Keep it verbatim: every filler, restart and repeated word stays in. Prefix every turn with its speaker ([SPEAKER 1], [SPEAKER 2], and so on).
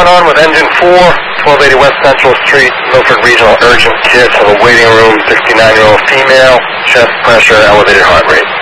[SPEAKER 1] going on with engine four, twelve eighty West Central Street, Milford Regional Urgent Care to the waiting room, sixty-nine-year-old female, chest pressure, elevated heart rate.